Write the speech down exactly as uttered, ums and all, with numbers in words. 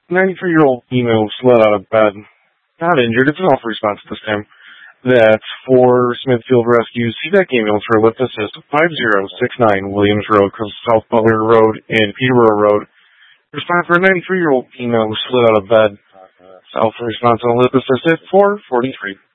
ninety-three-year-old female slid out of bed. Not injured. It's an off response this time. That's for Smithfield Rescue's C DEC ambulance for lift assist five zero six nine Williams Road, South Butler Road, and Peterborough Road. Response for a ninety-three-year-old female who slid out of bed. South response on lift assist at four forty-three.